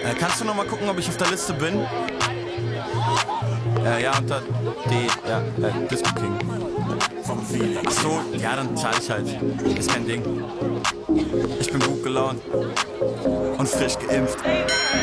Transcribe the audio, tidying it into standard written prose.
Kannst du noch mal gucken, ob ich auf der Liste bin? Ja, unter D, ja, Disco King. Ach so, ja, dann zahl ich halt. Ist kein Ding. Ich bin gut gelaunt und frisch geimpft.